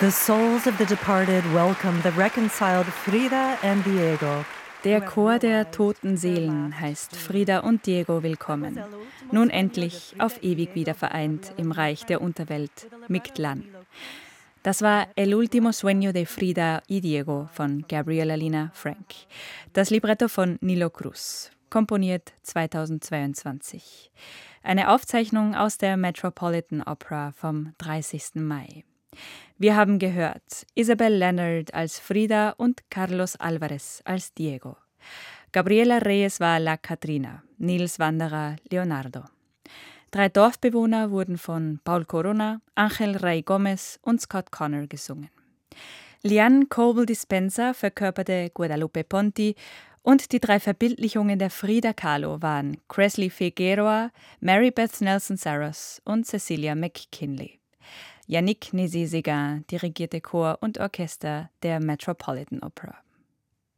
The souls of the departed welcome the reconciled Frida and Diego. Der Chor der toten Seelen heißt Frida und Diego willkommen. Nun endlich auf ewig wieder vereint im Reich der Unterwelt, Mictlán. Das war El último sueño de Frida y Diego von Gabriela Lina Frank. Das Libretto von Nilo Cruz, komponiert 2022. Eine Aufzeichnung aus der Metropolitan Opera vom 30. Mai. Wir haben gehört Isabel Leonard als Frida und Carlos Alvarez als Diego. Gabriela Reyes war La Catrina, Nils Wanderer Leonardo. 3 Dorfbewohner wurden von Paul Corona, Ángel Rey Gómez und Scott Connor gesungen. Liane Coble-Dispenza verkörperte Guadalupe Ponti und die 3 Verbildlichungen der Frida Kahlo waren Cresley Figueroa, Mary Beth Nelson Saros und Cecilia McKinley. Yannick Nézet-Séguin dirigierte Chor und Orchester der Metropolitan Opera.